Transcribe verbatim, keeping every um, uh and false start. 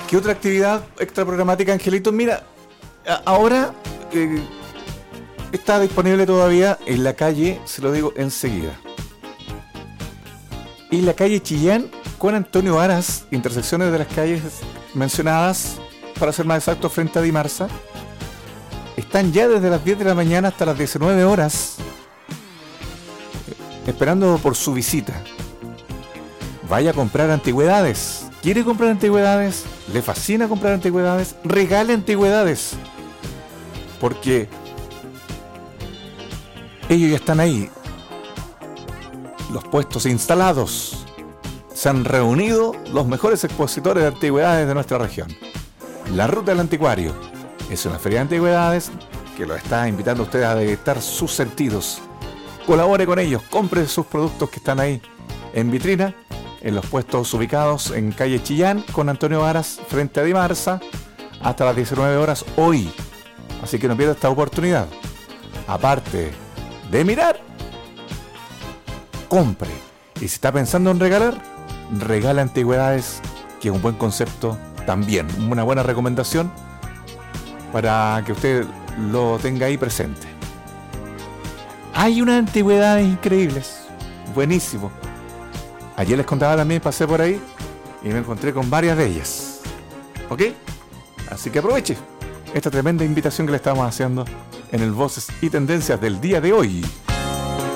¿Qué otra actividad extra programática, Angelito? Mira, a- ahora eh, está disponible todavía en la calle, se lo digo enseguida. En la calle Chillán con Antonio Varas, intersecciones de las calles mencionadas, para ser más exacto, frente a Dimarsa. Están ya desde las diez de la mañana hasta las diecinueve horas, eh, esperando por su visita. Vaya a comprar antigüedades. ¿Quiere comprar antigüedades? ¿Le fascina comprar antigüedades? Regale antigüedades. Porque ellos ya están ahí. Los puestos instalados. Se han reunido los mejores expositores de antigüedades de nuestra región. La Ruta del Anticuario es una feria de antigüedades que lo está invitando a usted a deleitar sus sentidos. Colabore con ellos, compre sus productos que están ahí en vitrina, en los puestos ubicados en calle Chillán con Antonio Varas frente a Dimarsa hasta las diecinueve horas hoy. Así que no pierda esta oportunidad. Aparte de mirar, compre. Y si está pensando en regalar, regala antigüedades, que es un buen concepto también. Una buena recomendación para que usted lo tenga ahí presente. Hay unas antigüedades increíbles. Buenísimo. Ayer les contaba también, pasé por ahí y me encontré con varias de ellas. ¿Ok? Así que aproveche esta tremenda invitación que le estamos haciendo en el Voces y Tendencias del día de hoy.